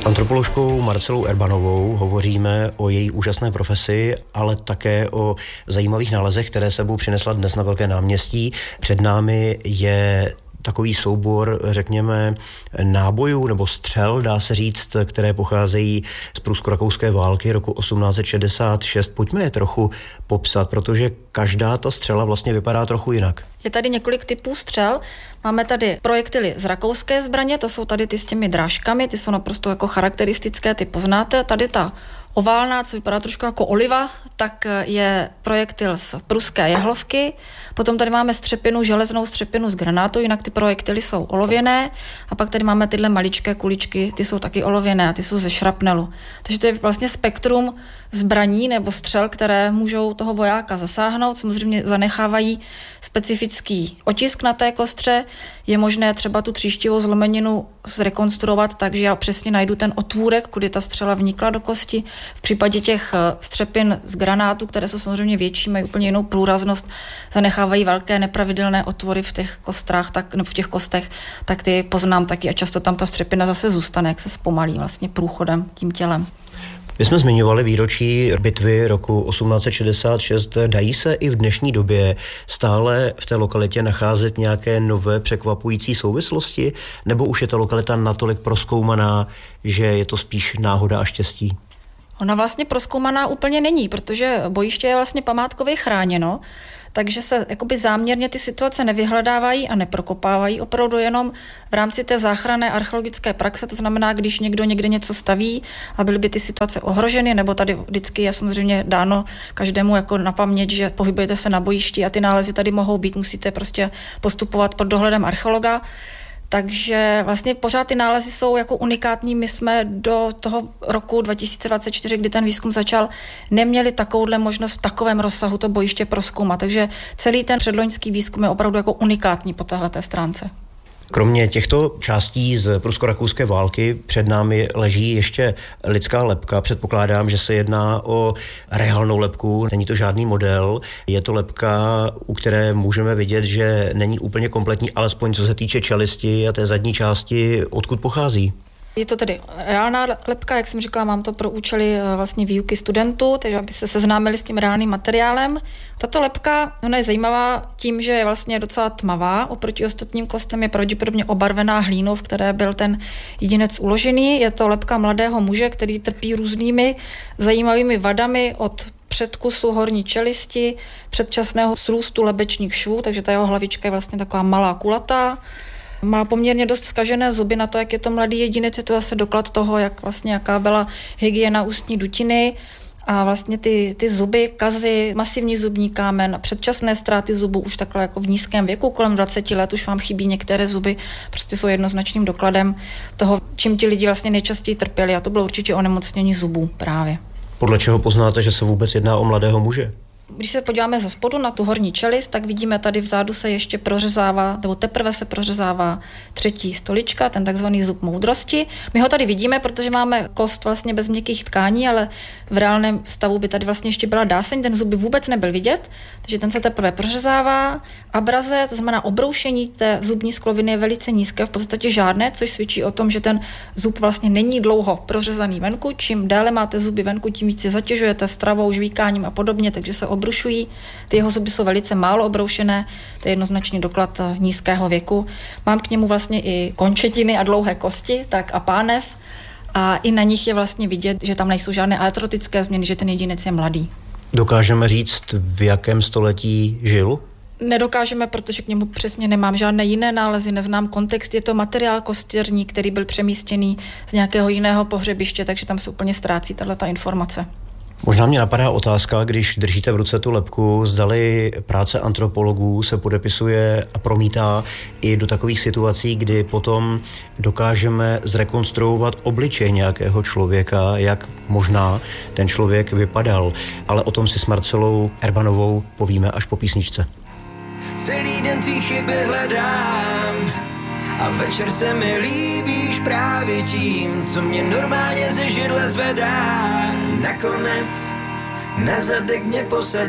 S antropoložkou Marcelou Erbanovou hovoříme o její úžasné profesi, ale také o zajímavých nálezech, které sebou přinesla dnes na Velké náměstí. Před námi je takový soubor, řekněme, nábojů nebo střel, dá se říct, které pocházejí z prusko-rakouské války roku 1866. Pojďme je trochu popsat, protože každá ta střela vlastně vypadá trochu jinak. Je tady několik typů střel. Máme tady projektily z rakouské zbraně, to jsou tady ty s těmi drážkami, ty jsou naprosto jako charakteristické, ty poznáte. Tady ta oválná, co vypadá trošku jako oliva, tak je projektil z pruské jehlovky. Potom tady máme železnou střepinu z granátu, jinak ty projektily jsou olověné. A pak tady máme tyhle maličké kuličky, ty jsou taky olověné a ty jsou ze šrapnelu. Takže to je vlastně spektrum zbraní nebo střel, které můžou toho vojáka zasáhnout. Samozřejmě zanechávají specifický otisk na té kostře. Je možné třeba tu tříštivou zlomeninu zrekonstruovat tak, že já přesně najdu ten otvůrek, kudy ta střela vnikla do kosti. V případě těch střepin z granátu, které jsou samozřejmě větší, mají úplně jinou průraznost, zanechávají velké nepravidelné otvory v těch kostrách, nebo v těch kostech, tak ty poznám taky a často tam ta střepina zase zůstane, jak se zpomalí vlastně průchodem tím tělem. My jsme zmiňovali výročí bitvy roku 1866. Dají se i v dnešní době stále v té lokalitě nacházet nějaké nové překvapující souvislosti? Nebo už je ta lokalita natolik prozkoumaná, že je to spíš náhoda a štěstí? Ona vlastně prozkoumaná úplně není, protože bojiště je vlastně památkově chráněno, takže se jakoby záměrně ty situace nevyhledávají a neprokopávají, opravdu jenom v rámci té záchranné archeologické praxe, to znamená, když někdo někde něco staví a byly by ty situace ohroženy, nebo tady vždycky je samozřejmě dáno každému jako na paměť, že pohybujete se na bojišti a ty nálezy tady mohou být, musíte prostě postupovat pod dohledem archeologa. Takže vlastně pořád ty nálezy jsou jako unikátní. My jsme do toho roku 2024, kdy ten výzkum začal, neměli takovouhle možnost v takovém rozsahu to bojiště prozkoumat. Takže celý ten předloňský výzkum je opravdu jako unikátní po téhleté stránce. Kromě těchto částí z prusko-rakouské války před námi leží ještě lidská lebka. Předpokládám, že se jedná o reálnou lebku, není to žádný model. Je to lebka, u které můžeme vidět, že není úplně kompletní, alespoň co se týče čelisti a té zadní části, odkud pochází. Je to tedy reálná lebka, jak jsem říkala, mám to pro účely vlastně výuky studentů, takže aby se seznámili s tím reálným materiálem. Tato lebka, ona je zajímavá tím, že je vlastně docela tmavá, oproti ostatním kostem je pravděpodobně obarvená hlínou, v které byl ten jedinec uložený. Je to lebka mladého muže, který trpí různými zajímavými vadami od předkusu horní čelisti, předčasného srůstu lebečních švů, takže ta jeho hlavička je vlastně taková malá kulatá. Má poměrně dost zkažené zuby na to, jak je to mladý jedinec, je to zase doklad toho, jaká byla hygiena ústní dutiny a vlastně ty zuby, kazy, masivní zubní kámen, předčasné ztráty zubů už takhle jako v nízkém věku, kolem 20 let už vám chybí některé zuby, prostě jsou jednoznačným dokladem toho, čím ti lidi vlastně nejčastěji trpěli, a to bylo určitě onemocnění zubů právě. Podle čeho poznáte, že se vůbec jedná o mladého muže? Když se podíváme ze spodu na tu horní čelist, tak vidíme tady vzadu se ještě prořezává, nebo teprve se prořezává třetí stolička, ten takzvaný zub moudrosti. My ho tady vidíme, protože máme kost vlastně bez měkkých tkání, ale v reálném stavu by tady vlastně ještě byla dáseň, ten zub by vůbec nebyl vidět, takže ten se teprve prořezává. Abraze, to znamená obroušení té zubní skloviny je velice nízké, v podstatě žádné, což svědčí o tom, že ten zub vlastně není dlouho prořezaný venku. Čím déle máte zuby venku, tím víc je zatěžujete stravou, žvíkáním a podobně, takže se obrušují. Ty jeho zuby jsou velice málo obroušené, to je jednoznačný doklad nízkého věku. Mám k němu vlastně i končetiny a dlouhé kosti, tak a pánev. A i na nich je vlastně vidět, že tam nejsou žádné artrotické změny, že ten jedinec je mladý. Dokážeme říct, v jakém století žil? Nedokážeme, protože k němu přesně nemám žádné jiné nálezy, neznám kontext. Je to materiál kostěrní, který byl přemístěný z nějakého jiného pohřebiště, takže tam se úplně ztrácí tato informace. Možná mě napadá otázka, když držíte v ruce tu lebku, zdali práce antropologů se podepisuje a promítá i do takových situací, kdy potom dokážeme zrekonstruovat obličej nějakého člověka, jak možná ten člověk vypadal. Ale o tom si s Marcelou Erbanovou povíme až po písničce. Celý den tvý chyby hledám a večer se mi líbíš právě tím, co mě normálně ze židle zvedá. Nakonec na zadek mě posadí.